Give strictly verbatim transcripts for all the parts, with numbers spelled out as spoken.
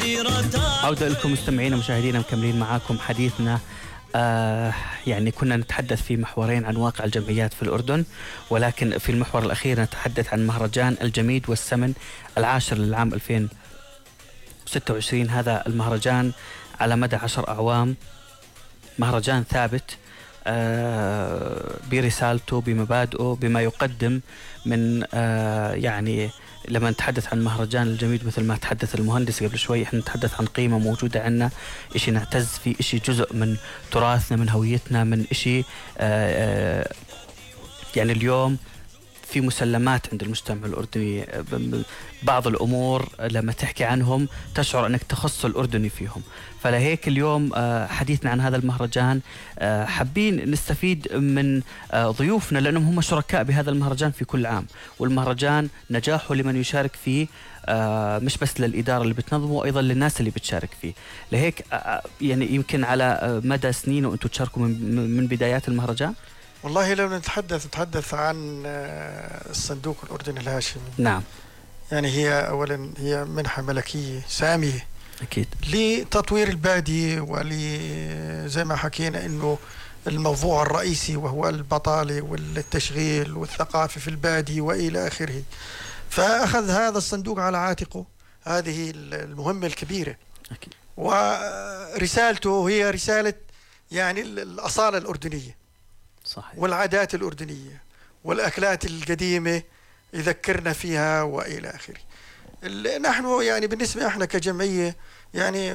عودة لكم مستمعينا ومشاهدينا، مكملين معاكم حديثنا. آه يعني كنا نتحدث في محورين عن واقع الجمعيات في الأردن، ولكن في المحور الأخير نتحدث عن مهرجان الجميد والسمن العاشر للعام ألفين وستة وعشرين. هذا المهرجان على مدى عشر أعوام مهرجان ثابت آه برسالته، بمبادئه، بما يقدم من آه يعني لما نتحدث عن مهرجان الجميد مثل ما تحدث المهندس قبل شوي، احنا نتحدث عن قيمة موجودة عندنا، اشي نعتز فيه، اشي جزء من تراثنا، من هويتنا، من اشي آه آه يعني اليوم في مسلمات عند المجتمع الأردني، بعض الأمور لما تحكي عنهم تشعر أنك تخص الأردني فيهم. فلهيك اليوم حديثنا عن هذا المهرجان حابين نستفيد من ضيوفنا لأنهم هم شركاء بهذا المهرجان في كل عام، والمهرجان نجاحه لمن يشارك فيه مش بس للإدارة اللي بتنظمه، وأيضا للناس اللي بتشارك فيه. لهيك يعني يمكن على مدى سنين وأنتم تشاركوا من, من بدايات المهرجان. والله لو نتحدث نتحدث عن الصندوق الأردني الهاشمي، نعم، يعني هي أولا هي منحة ملكية سامية أكيد لتطوير البادية، ولزي ما حكينا إنه الموضوع الرئيسي وهو البطالة والتشغيل والثقافة في البادية وإلى آخره. فأخذ هذا الصندوق على عاتقه هذه المهمة الكبيرة، أكيد. ورسالته هي رسالة يعني الأصالة الأردنية، صحيح، والعادات الأردنية والأكلات القديمة يذكرنا فيها وإلى آخره. نحن يعني بالنسبة احنا كجمعية يعني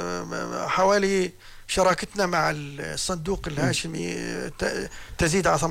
حوالي شراكتنا مع الصندوق الهاشمي تزيد على